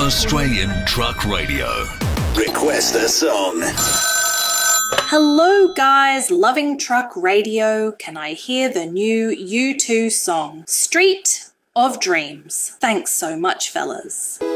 Australian Truck Radio. Request a song. Hello guys, loving truck radio. Can I hear the new U2 song, Street of Dreams? Thanks so much, fellas.